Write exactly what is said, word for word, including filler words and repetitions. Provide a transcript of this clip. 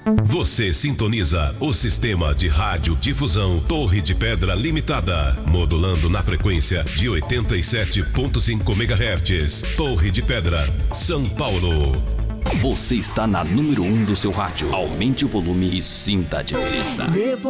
Você sintoniza o sistema de radiodifusão Torre de Pedra Limitada, modulando na frequência de oitenta e sete ponto cinco megahertz. Torre de Pedra, São Paulo. Você está na número um do seu rádio. Aumente o volume e sinta a diferença.